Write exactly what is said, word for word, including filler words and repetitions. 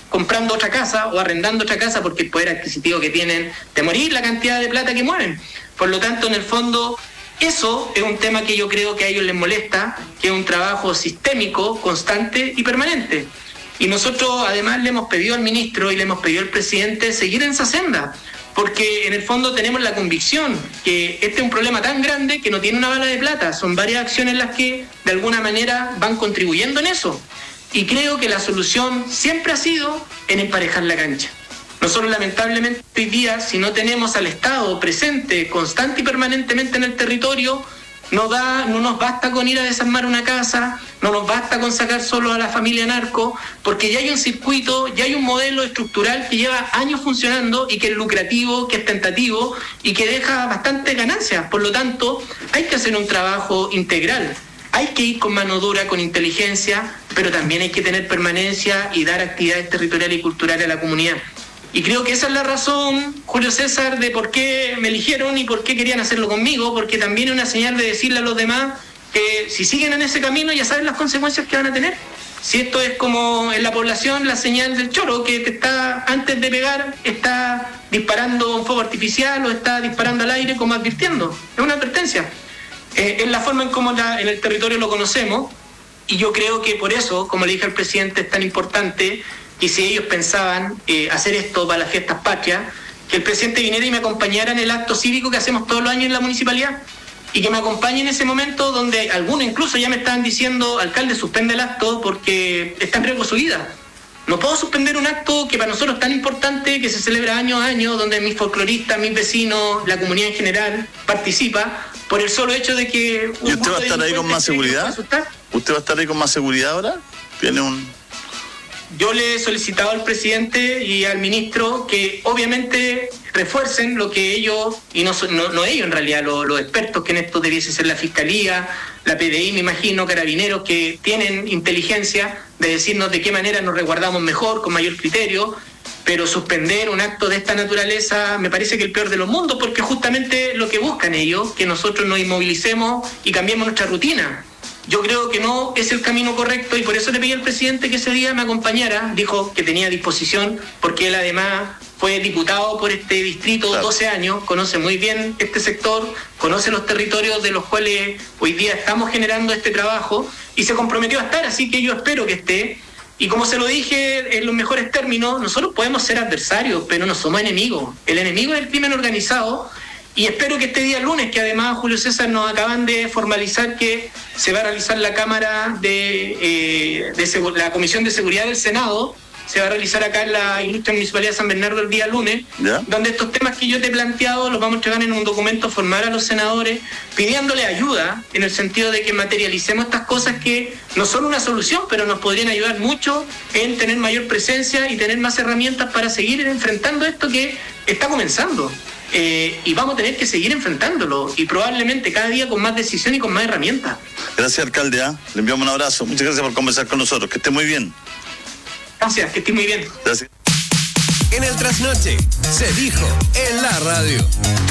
comprando otra casa o arrendando otra casa porque el poder adquisitivo que tienen de morir la cantidad de plata que mueven. Por lo tanto, en el fondo, eso es un tema que yo creo que a ellos les molesta, que es un trabajo sistémico, constante y permanente. Y nosotros además le hemos pedido al ministro y le hemos pedido al presidente seguir en esa senda, porque en el fondo tenemos la convicción que este es un problema tan grande que no tiene una bala de plata, son varias acciones las que de alguna manera van contribuyendo en eso. Y creo que la solución siempre ha sido en emparejar la cancha. Nosotros lamentablemente hoy día, si no tenemos al Estado presente constante y permanentemente en el territorio, no, da, no nos basta con ir a desarmar una casa, no nos basta con sacar solo a la familia narco, porque ya hay un circuito, ya hay un modelo estructural que lleva años funcionando y que es lucrativo, que es tentativo y que deja bastantes ganancias. Por lo tanto, hay que hacer un trabajo integral. Hay que ir con mano dura, con inteligencia, pero también hay que tener permanencia y dar actividades territoriales y culturales a la comunidad. Y creo que esa es la razón, Julio César, de por qué me eligieron y por qué querían hacerlo conmigo, porque también es una señal de decirle a los demás que si siguen en ese camino ya saben las consecuencias que van a tener. Si esto es como en la población la señal del choro, que te está, antes de pegar, está disparando un fuego artificial o está disparando al aire como advirtiendo. Es una advertencia. Eh, es la forma en cómo la, en el territorio lo conocemos, y yo creo que por eso, como le dije al presidente, es tan importante. Y si ellos pensaban eh, hacer esto para las fiestas patrias, que el presidente viniera y me acompañara en el acto cívico que hacemos todos los años en la municipalidad, y que me acompañe en ese momento donde algunos incluso ya me estaban diciendo, alcalde, suspende el acto porque está en riesgo su vida. No puedo suspender un acto que para nosotros es tan importante, que se celebra año a año, donde mis folcloristas, mis vecinos, la comunidad en general participa, por el solo hecho de que... ¿Y usted va a estar ahí con más seguridad? ¿Usted va a estar ahí con más seguridad ahora? ¿Tiene un...? Yo le he solicitado al presidente y al ministro que obviamente refuercen lo que ellos, y no, no, no ellos en realidad, los, los expertos que en esto debiese ser la Fiscalía, la P D I, me imagino, Carabineros, que tienen inteligencia de decirnos de qué manera nos resguardamos mejor, con mayor criterio, pero suspender un acto de esta naturaleza me parece que es el peor de los mundos, porque justamente lo que buscan ellos, que nosotros nos inmovilicemos y cambiemos nuestra rutina. Yo creo que no es el camino correcto y por eso le pedí al presidente que ese día me acompañara. Dijo que tenía disposición porque él además fue diputado por este distrito claro. doce años, conoce muy bien este sector, conoce los territorios de los cuales hoy día estamos generando este trabajo y se comprometió a estar, así que yo espero que esté. Y como se lo dije en los mejores términos, nosotros podemos ser adversarios, pero no somos enemigos. El enemigo es el crimen organizado. Y espero que este día lunes, que además Julio César nos acaban de formalizar que se va a realizar la Cámara de, eh, de Segu- la Comisión de Seguridad del Senado, se va a realizar acá en la Ilustre Municipalidad de San Bernardo el día lunes, ¿ya? Donde estos temas que yo te he planteado los vamos a entregar en un documento formal a los senadores, pidiéndole ayuda en el sentido de que materialicemos estas cosas que no son una solución, pero nos podrían ayudar mucho en tener mayor presencia y tener más herramientas para seguir enfrentando esto que está comenzando. Eh, y vamos a tener que seguir enfrentándolo y probablemente cada día con más decisión y con más herramientas. Gracias, alcalde, ¿eh? Le enviamos un abrazo, muchas gracias por conversar con nosotros, que esté muy bien. Gracias, que esté muy bien. Gracias. En el Trasnoche se dijo en la radio.